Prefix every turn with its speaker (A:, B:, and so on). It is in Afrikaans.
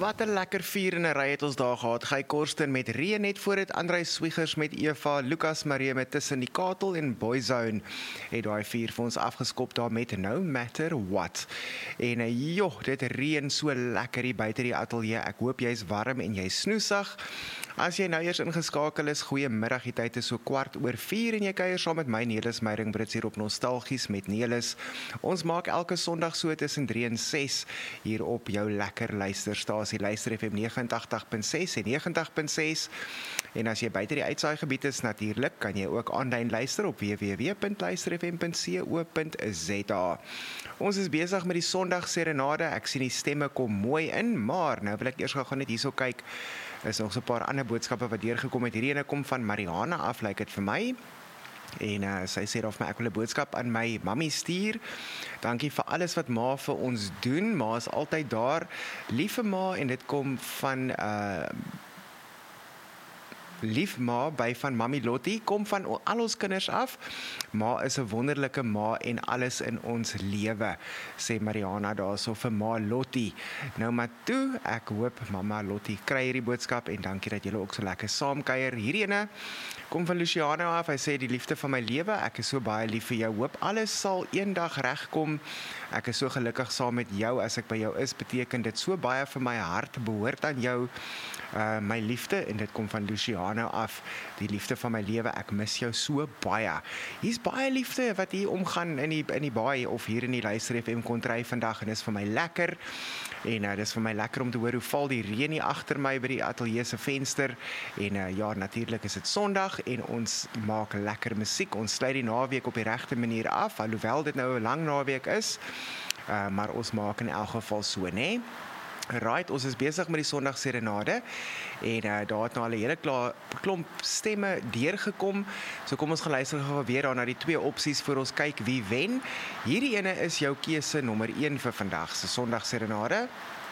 A: Wat 'n lekker vier en 'n ry het ons daar gehad. Guy Korsten met Reën net voor dit, Andrei Swiegers met Eva, Lucas Marie met Tussen die Katel en Boyzone. Het daai vier vir ons afgeskop daar met No Matter What. En joh, dit reën so lekker hier buite die ateljee. Ek hoop jy's warm en jy's snoesig. As jy nou eers ingeskakel is, goeiemiddag, die tyd is so 4:15 en jy kuier saam met my Nelis Meiring-Brits hier op Nostalgies met Nelis. Ons maak elke Sondag so tussen 3 en 6 hier op jou lekker luisterstasie, Luister FM 89.6 en 90.6. En as jy buite die uitsaaigebied is natuurlik, kan jy ook aanlyn luister op www.luisterfm.co.za. Ons is besig met die Sondag serenade. Ek sien die stemme kom mooi in, maar nou wil ek eers gou net hierso kyk. Is nog so 'n paar ander boodskappe wat deurgekom het. Hierdie ene kom van Mariana af, lyk dit vir my. En sy sê daar vir my, ek wil 'n boodskap aan my mammy stuur. Dankie vir alles wat ma vir ons doen. Ma is altyd daar. Liewe ma, en dit kom van lief ma by van Mami Lottie, kom van al ons kinders af. Ma is 'n wonderlike ma en alles in ons lewe, sê Mariana daarso vir ma Lottie. Nou maar toe, ek hoop mama Lottie kry hierdie boodskap en dankie dat julle ook so lekker saamkuier. Hierdie ene kom van Luciano af. Hy sê die liefde van my lewe, ek is so baie lief vir jou. Hoop alles sal eendag regkom. Ek is so gelukkig saam met jou. As ek by jou is, beteken dit so baie vir my hart, behoort aan jou. My liefde, en dit kom van Luciano af, die liefde van my lewe, ek mis jou so baie. Hier's baie liefde wat hier omgaan in die baai of hier in die Luister FM kontry vandag, en dis vir my lekker. En dis vir my lekker om te hoor hoe val die reën hier agter my by die ateljee se venster. En ja, natuurlik is dit Sondag en ons maak lekker musiek. Ons sluit die naweek op die regte manier af, alhoewel dit nou 'n lang naweek is. Maar ons maak in elk geval so, né? Right, ons is besig met die Sondag serenade en daar het nou al 'n hele klomp stemme deurgekom. So kom ons gaan luister gou weer daar na die twee opsies voor ons kyk wie wen. Hierdie ene is jou keuse nommer 1 vir vandag se Sondag serenade.